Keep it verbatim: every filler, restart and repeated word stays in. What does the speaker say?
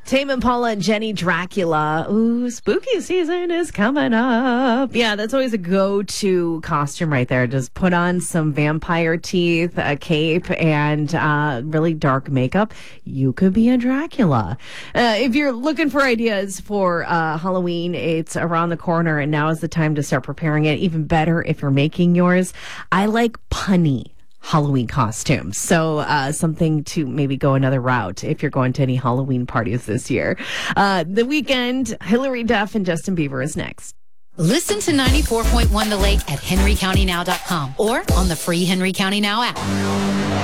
Tame Impala and Jenny Dracula. Ooh, spooky season is coming up. Yeah, that's always a go-to costume right there. Just put on some vampire teeth, a cape, and uh, really dark makeup. You could be a Dracula. Uh, if you're looking for ideas for uh, Halloween, it's around the corner, and now is the time to start preparing it. Even better if you're making yours. I like punny Halloween costumes. So uh, something to maybe go another route if you're going to any Halloween parties this year. Uh, the Weeknd, Hilary Duff, and Justin Bieber is next. Listen to ninety-four point one The Lake at henry county now dot com or on the free Henry County Now app.